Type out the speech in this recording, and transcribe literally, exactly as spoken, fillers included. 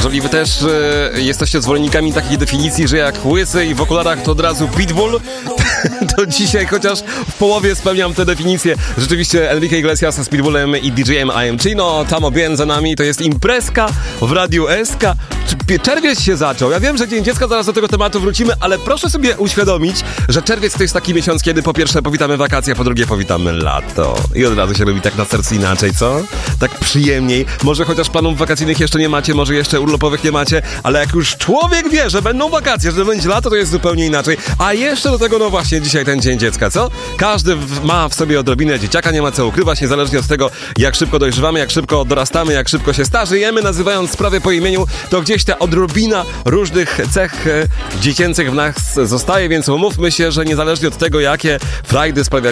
Jeżeli wy też e, jesteście zwolennikami takich definicji, że jak łysy i w okularach to od razu pitbull, to dzisiaj chociaż w połowie spełniam tę definicję. Rzeczywiście Enrique Iglesias z Pitbullem i D J-em I M Chino, Tamo Bien za nami, to jest imprezka w Radiu S K. Czerwiec się zaczął. Ja wiem, że Dzień Dziecka, zaraz do tego tematu wrócimy, ale proszę sobie uświadomić, że czerwiec to jest taki miesiąc, kiedy po pierwsze powitamy wakacje, a po drugie powitamy lato. I od razu się robi tak na sercu inaczej, co? Tak przyjemniej. Może chociaż planów wakacyjnych jeszcze nie macie, może jeszcze urlopowych nie macie, ale jak już człowiek wie, że będą wakacje, że będzie lato, to jest zupełnie inaczej. A jeszcze do tego, no właśnie, dzisiaj ten Dzień Dziecka, co? Każdy w, ma w sobie odrobinę dzieciaka, nie ma co ukrywać, niezależnie od tego, jak szybko dojrzewamy, jak szybko dorastamy, jak szybko się starzejemy, nazywając sprawę po imieniu, to gdzieś ta odrobina różnych cech e, dziecięcych w nas zostaje, więc umówmy się, że niezależnie od tego, jakie frajdy sprawia